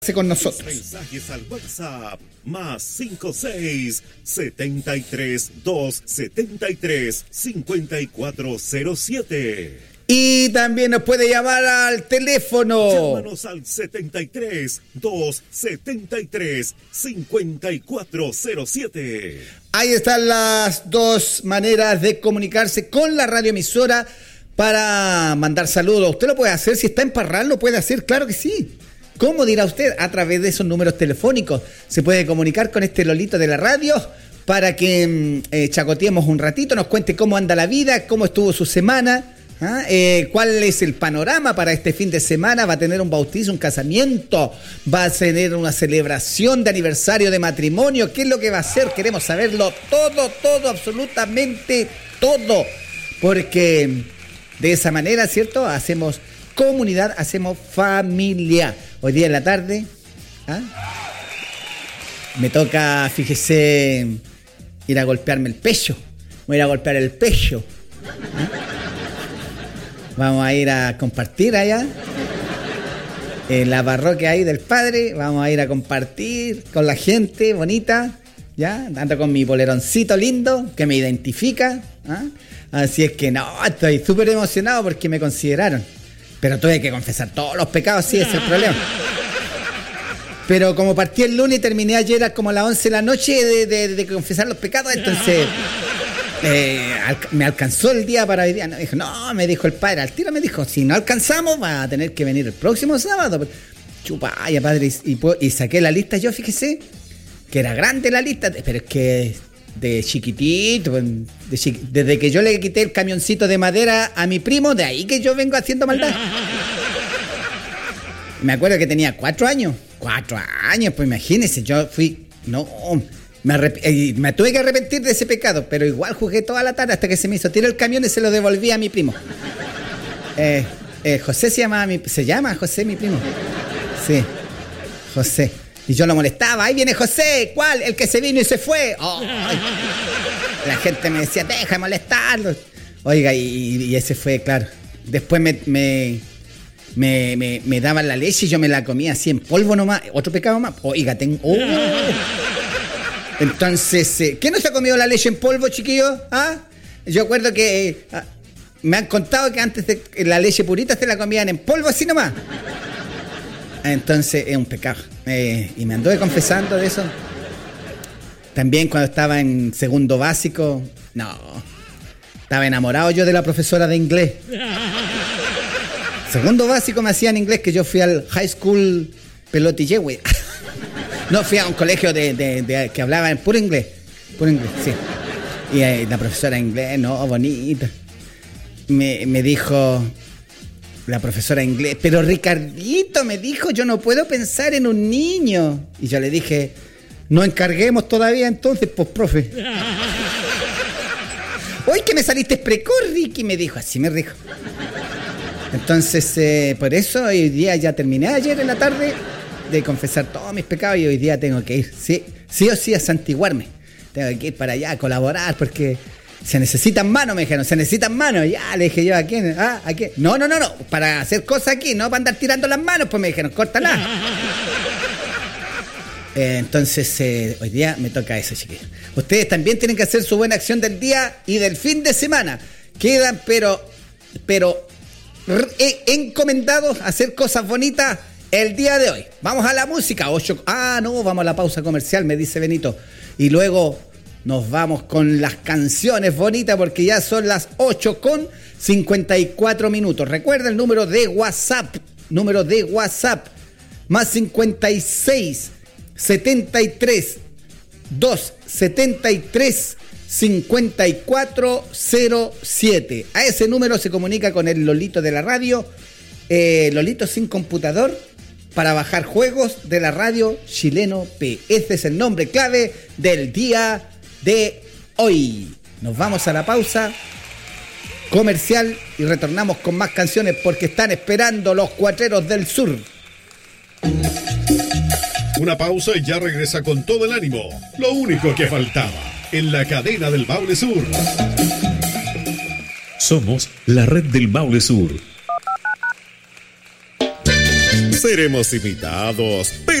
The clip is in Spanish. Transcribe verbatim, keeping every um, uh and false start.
con nosotros. Mensajes al WhatsApp más cinco seis setenta y tres dos setenta y tres cincuenta y cuatro cero siete. Y también nos puede llamar al teléfono. Llámanos al setenta y tres dos setenta y tres cincuenta y cuatro cero siete. Ahí están las dos maneras de comunicarse con la radioemisora para mandar saludos. Usted lo puede hacer, si está en Parral lo puede hacer, claro que sí. ¿Cómo dirá usted? A través de esos números telefónicos se puede comunicar con este Lolito de la radio para que eh, chacoteemos un ratito, nos cuente cómo anda la vida, cómo estuvo su semana, ¿ah? eh, cuál es el panorama para este fin de semana. ¿Va a tener un bautizo, un casamiento? ¿Va a tener una celebración de aniversario de matrimonio? ¿Qué es lo que va a hacer? Queremos saberlo todo, todo, absolutamente todo, porque de esa manera, ¿cierto? Hacemos comunidad, hacemos familia. Hoy día en la tarde, ¿ah? me toca, fíjese, ir a golpearme el pecho. Voy a ir a golpear el pecho. ¿Ah? Vamos a ir a compartir allá en la parroquia ahí del padre. Vamos a ir a compartir con la gente bonita, ¿ya? Ando con mi poleroncito lindo que me identifica, ¿ah? Así es que no, estoy súper emocionado porque me consideraron. Pero tuve que confesar todos los pecados, sí, ese es el problema. Pero como partí el lunes y terminé ayer a como a las once de la noche de, de, de confesar los pecados, entonces eh, al, me alcanzó el día para hoy día. No, dijo, no, me dijo el padre, al tiro me dijo, si no alcanzamos va a tener que venir el próximo sábado. Chupaya, padre, y, y, y saqué la lista yo, fíjese, que era grande la lista, pero es que de chiquitito, de chiqui, desde que yo le quité el camioncito de madera a mi primo, de ahí que yo vengo haciendo maldad. Me acuerdo que tenía cuatro años, cuatro años, pues imagínense, yo fui, no, me, arrep- me tuve que arrepentir de ese pecado, pero igual jugué toda la tarde hasta que se me hizo, tiré el camión y se lo devolví a mi primo. Eh, eh, José se llama, mi, se llama José mi primo, sí, José. Y yo lo molestaba, ahí viene José, ¿cuál? El que se vino y se fue. Oh, la gente me decía, deja de molestarlo. Oiga, y, y ese fue, claro. Después me, me, me, me, me daban la leche y yo me la comía así en polvo nomás. Otro pecado más. Oiga, tengo... Oh. Entonces, eh, ¿quién no se ha comido la leche en polvo, chiquillos? ¿Ah? Yo acuerdo que eh, me han contado que antes de la leche purita se la comían en polvo así nomás. Entonces es un pecado. Eh, y me anduve confesando de eso. También cuando estaba en segundo básico, no, estaba enamorado yo de la profesora de inglés. Segundo básico me hacían inglés, que yo fui al high school Pelotillewe. No, fui a un colegio de, de, de, que hablaba en puro inglés. Puro inglés, sí. Y eh, la profesora de inglés, no, bonita. Me, me dijo... La profesora de inglés, pero Ricardito me dijo, yo no puedo pensar en un niño. Y yo le dije, no encarguemos todavía entonces, pues, profe. Hoy que me saliste precoz, Ricky, me dijo, así me dijo. Entonces, eh, por eso hoy día ya terminé ayer en la tarde de confesar todos mis pecados y hoy día tengo que ir, sí, sí o sí, a santiguarme. Tengo que ir para allá a colaborar porque... Se necesitan manos, me dijeron, se necesitan manos. Ya, le dije yo, ¿a quién? ¿Ah? ¿A quién? No, no, no, no, para hacer cosas aquí, no para andar tirando las manos, pues me dijeron, córtalas. eh, entonces, eh, hoy día me toca eso, chiquillos. Ustedes también tienen que hacer su buena acción del día y del fin de semana. Quedan, pero, pero, re- encomendados a hacer cosas bonitas el día de hoy. Vamos a la música. Ocho... Ah, no, vamos a la pausa comercial, me dice Benito. Y luego... Nos vamos con las canciones bonitas porque ya son las ocho con cincuenta y cuatro minutos. Recuerda el número de WhatsApp. Número de WhatsApp. Más cincuenta y seis, setenta y tres, dos, setenta y tres, cincuenta y cuatro cero siete. A ese número se comunica con el Lolito de la radio. Eh, Lolito sin computador para bajar juegos de la radio Chileno P. Este es el nombre clave del día de hoy. Nos vamos a la pausa comercial y retornamos con más canciones porque están esperando los Cuatreros del Sur. Una pausa y ya regresa con todo el ánimo. Lo único que faltaba en la cadena del Maule Sur. Somos la red del Maule Sur. seremos imitados, pero